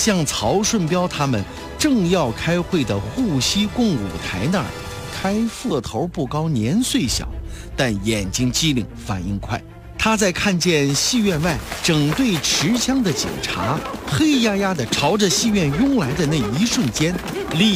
向曹顺彪他们正要开会的沪西共舞台那儿开。个头不高，年岁小，但眼睛机灵，反应快。他在看见戏院外整队持枪的警察黑压压地朝着戏院拥来的那一瞬间，立